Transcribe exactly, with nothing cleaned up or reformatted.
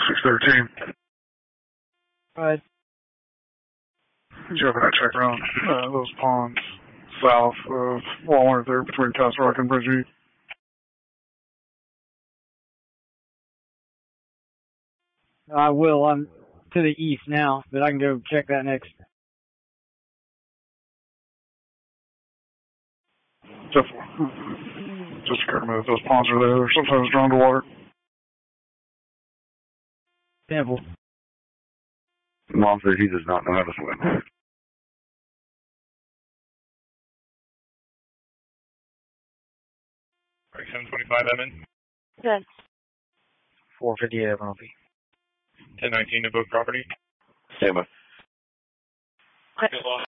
six thirteen. Right. Did you ever that check around uh, those ponds south of Walmart there between Castle Rock and Bridgey? I will. I'm to the east now, but I can go check that next. Definitely. Just confirm if those ponds are there. They're sometimes drawn to water. Temple. Mom says he does not know how to swim. Right, seven twenty-five, I'm in. Good. four fifty-eight, M L P. ten nineteen to both property. Same. Okay.